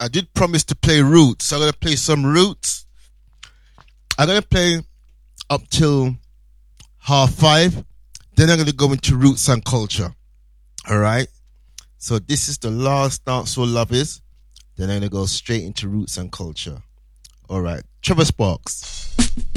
I did promise to play Roots. So I'm going to play some Roots. I'm going to play up till 5:30. Then I'm going to go into Roots and Culture. All right. So this is the last Dancehall Lovers. Then I'm going to go straight into Roots and Culture. All right. Trevor Sparks.